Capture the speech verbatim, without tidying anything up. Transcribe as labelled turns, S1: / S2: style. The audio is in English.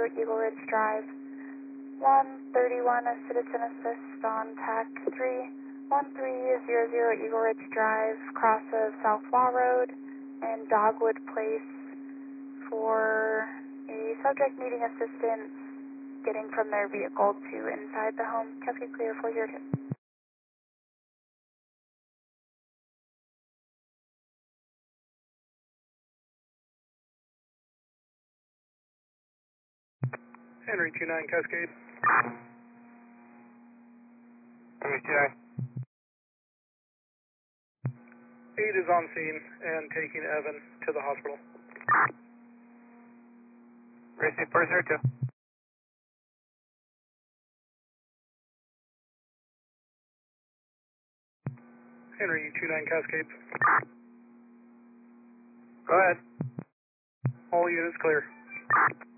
S1: Eagle Ridge Drive. one thirty-one, a citizen assist on T A C three. one three zero zero Eagle Ridge Drive, cross of South Law Road and Dogwood Place for a subject needing assistance getting from their vehicle to inside the home. Cascade clear four zero two.
S2: Henry two nine Cascade.
S3: Henry two nine.
S2: eight is on scene and taking Evan to the hospital.
S3: Racing four zero two.
S2: Henry two nine Cascade.
S3: Go ahead.
S2: All units clear.